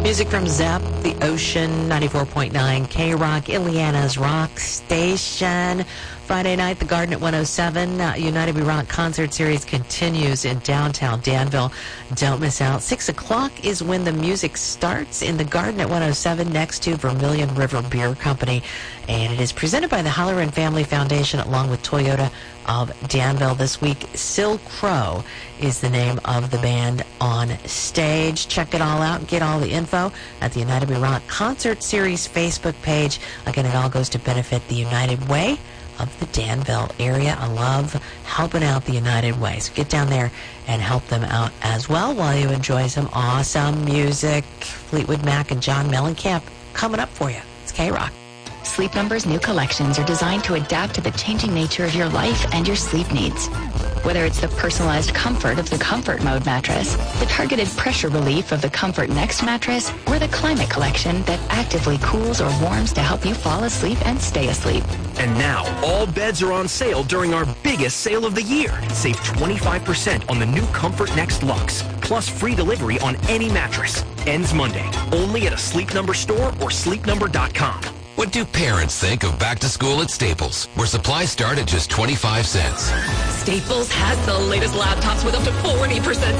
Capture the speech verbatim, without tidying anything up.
Music from Zepp, The Ocean, ninety-four point nine K-Rock, Indiana's Rock Station. Friday night, the Garden at one oh seven. Uh, United We Rock concert series continues in downtown Danville. Don't miss out. Six o'clock is when the music starts in the Garden at one oh seven next to Vermilion River Beer Company. And it is presented by the Halloran Family Foundation along with Toyota of Danville. This week, Sil Crow is the name of the band on stage. Check it all out. Get all the info at the United We Rock Concert Series Facebook page. Again, it all goes to benefit the United Way of the Danville area. I love helping out the United Way. So get down there and help them out as well while you enjoy some awesome music. Fleetwood Mac and John Mellencamp coming up for you. It's K-Rock. Sleep Number's new collections are designed to adapt to the changing nature of your life and your sleep needs. Whether it's the personalized comfort of the Comfort Mode mattress, the targeted pressure relief of the Comfort Next mattress, or the Climate Collection that actively cools or warms to help you fall asleep and stay asleep. And now, all beds are on sale during our biggest sale of the year. Save twenty-five percent on the new Comfort Next Luxe, plus free delivery on any mattress. Ends Monday, only at a Sleep Number store or sleep number dot com. What do parents think of back to school at Staples, where supplies start at just twenty-five cents? Staples has the latest laptops with up to forty percent